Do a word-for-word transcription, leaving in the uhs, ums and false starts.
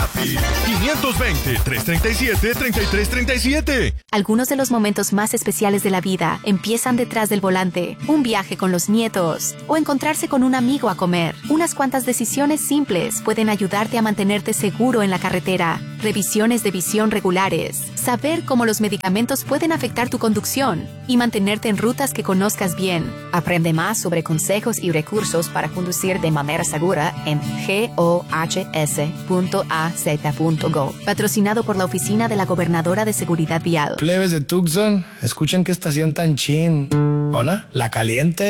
Happy. quinientos veinte, trescientos treinta y siete, treinta y tres treinta y siete. Algunos de los momentos más especiales de la vida empiezan detrás del volante. Un viaje con los nietos o encontrarse con un amigo a comer. Unas cuantas decisiones simples pueden ayudarte a mantenerte seguro en la carretera. Revisiones de visión regulares. Saber cómo los medicamentos pueden afectar tu conducción y mantenerte en rutas que conozcas bien. Aprende más sobre consejos y recursos para conducir de manera segura en gohs punto a z punto gov. Patrocinado por la Oficina de la Gobernadora de Seguridad Vial. Plebes de Tucson, escuchen qué estación tan chin. Hola, La Caliente.